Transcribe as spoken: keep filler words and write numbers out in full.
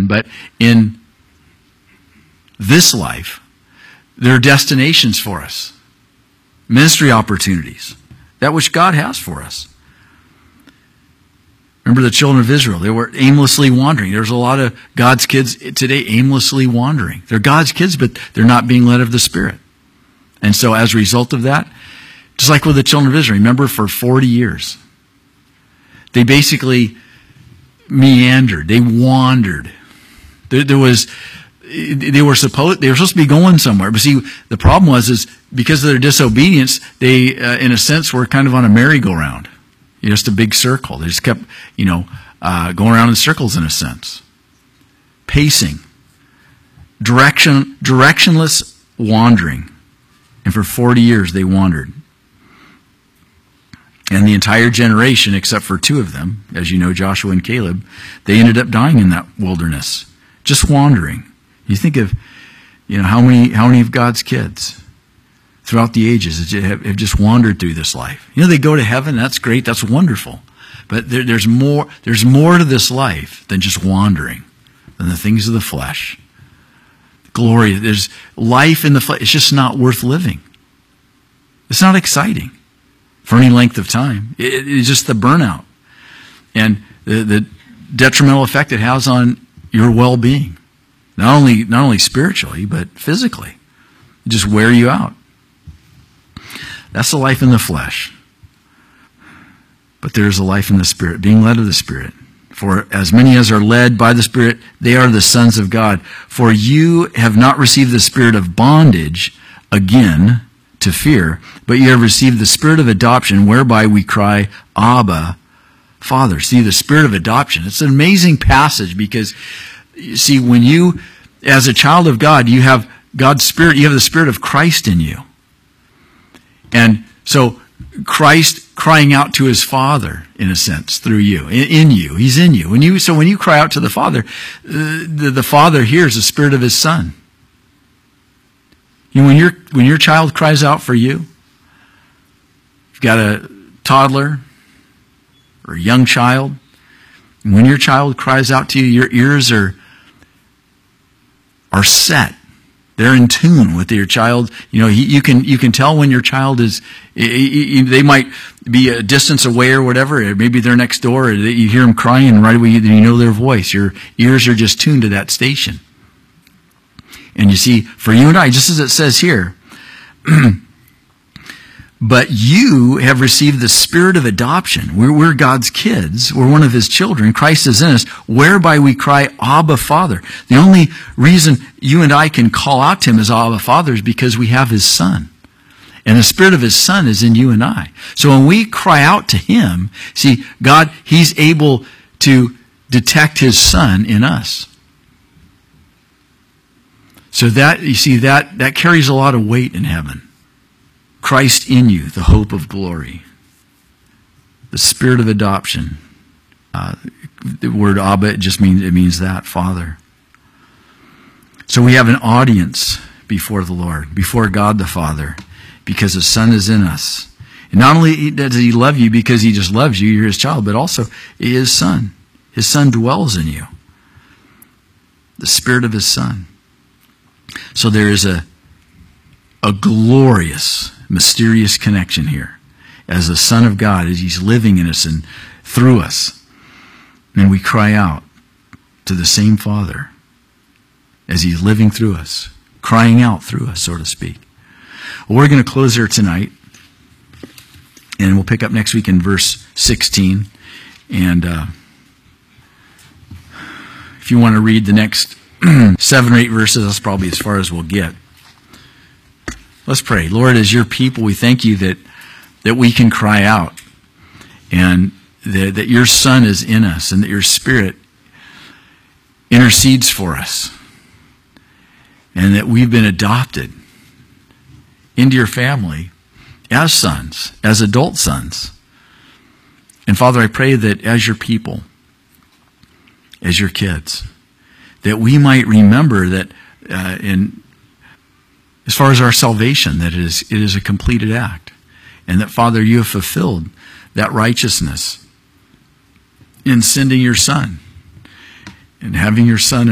heaven, but in this life, there are destinations for us, ministry opportunities, that which God has for us. Remember the children of Israel, they were aimlessly wandering. There's a lot of God's kids today aimlessly wandering. They're God's kids, but they're not being led of the Spirit. And so as a result of that, just like with the children of Israel, remember for forty years, they basically meandered, they wandered. There, there was, they were supposed, they were supposed to be going somewhere. But see, the problem was, is because of their disobedience, they, uh, in a sense, were kind of on a merry-go-round. Just a big circle. They just kept, you know, uh, going around in circles in a sense. Pacing. Direction, directionless wandering. And for forty years they wandered. And the entire generation, except for two of them, as you know, Joshua and Caleb, they ended up dying in that wilderness. Just wandering. You think of, you know, how many, how many of God's kids throughout the ages have just wandered through this life. You know, they go to heaven, that's great, that's wonderful. But there, there's more there's more to this life than just wandering, than the things of the flesh. Glory, there's life in the flesh, it's just not worth living. It's not exciting for any length of time. It, it's just the burnout and the, the detrimental effect it has on your well-being. Not only, not only spiritually, but physically. It just wear you out. That's the life in the flesh. But there is a life in the Spirit, being led of the Spirit. For as many as are led by the Spirit, they are the sons of God. For you have not received the spirit of bondage again to fear, but you have received the spirit of adoption, whereby we cry, Abba, Father. See, the spirit of adoption. It's an amazing passage because, you see, when you, as a child of God, you have God's Spirit, you have the Spirit of Christ in you. And so Christ crying out to his Father, in a sense, through you, in, in you. He's in you. When you. So when you cry out to the Father, uh, the, the Father hears the Spirit of his Son. You know, when, your when your child cries out for you, you've got a toddler or a young child, and when your child cries out to you, your ears are, are set. They're in tune with your child. You know, you can you can tell when your child is. They might be a distance away or whatever. Maybe they're next door. Or you hear them crying, and right away you know their voice. Your ears are just tuned to that station. And you see, for you and I, just as it says here, but you have received the spirit of adoption. We're, we're God's kids. We're one of his children. Christ is in us, whereby we cry, Abba, Father. The only reason you and I can call out to him as Abba, Father is because we have his Son. And the spirit of his Son is in you and I. So when we cry out to him, see, God, he's able to detect his Son in us. So that, you see, that, that carries a lot of weight in heaven. Christ in you, the hope of glory. The spirit of adoption. Uh, the word Abba, it just means, it means that, Father. So we have an audience before the Lord, before God the Father, because the Son is in us. And not only does he love you because he just loves you, you're his child, but also his Son. His Son dwells in you. The spirit of his Son. So there is a, a glorious, mysterious connection here. As the Son of God, as he's living in us and through us. And we cry out to the same Father as he's living through us. Crying out through us, so to speak. Well, we're going to close there tonight. And we'll pick up next week in verse sixteen. And uh, if you want to read the next seven or eight verses, that's probably as far as we'll get. Let's pray. Lord, as your people, we thank you that, that we can cry out and that, that your Son is in us and that your Spirit intercedes for us and that we've been adopted into your family as sons, as adult sons. And Father, I pray that as your people, as your kids, that we might remember that uh, in as far as our salvation, that it is, it is a completed act. And that, Father, you have fulfilled that righteousness in sending your Son and having your Son